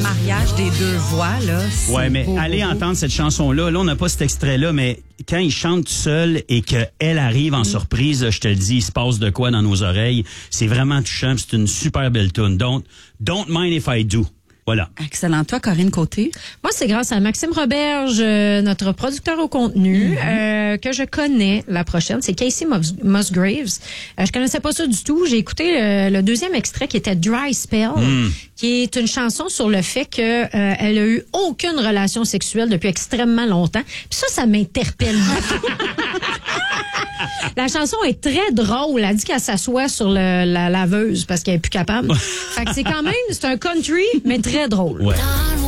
mariage des deux voix, là. Ouais, mais allez entendre cette chanson-là. Là, on n'a pas cet extrait-là, mais quand il chante tout seul et qu'elle arrive en surprise, je te le dis, il se passe de quoi dans nos oreilles. C'est vraiment touchant. C'est une super belle tune. Don't mind if I do. Voilà. Excellent. Toi, Corinne Côté? Moi, c'est grâce à Maxime Roberge, notre producteur au contenu, que je connais. La prochaine, c'est Casey Musgraves. Je connaissais pas ça du tout. J'ai écouté le deuxième extrait qui était Dry Spell, qui est une chanson sur le fait que elle a eu aucune relation sexuelle depuis extrêmement longtemps. Puis ça m'interpelle beaucoup. La chanson est très drôle. Elle dit qu'elle s'assoit sur la laveuse parce qu'elle est plus capable. Fait que c'est quand même, c'est un country, mais très drôle. Ouais.